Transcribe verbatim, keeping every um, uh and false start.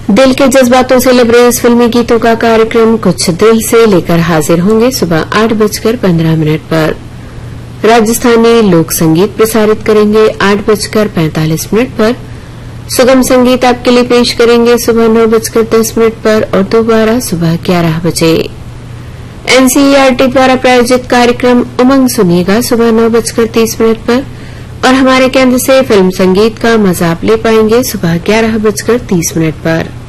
दिल के जज्बातों से लबरेज फिल्मी गीतों का कार्यक्रम कुछ दिल से लेकर हाजिर होंगे सुबह आठ बजकर पंद्रह मिनट पर। राजस्थानी लोक संगीत प्रसारित करेंगे आठ बजकर पैंतालीस मिनट पर। सुगम संगीत आपके लिए पेश करेंगे सुबह नौ बजकर दस मिनट पर और दोबारा सुबह ग्यारह बजे। एनसीईआरटी द्वारा प्रायोजित कार्यक्रम उमंग सुनिएगा सुबह नौ बजकर तीस मिनट पर और हमारे केंद्र से फिल्म संगीत का मजा आप ले पाएंगे सुबह ग्यारह बजकर तीस मिनट पर।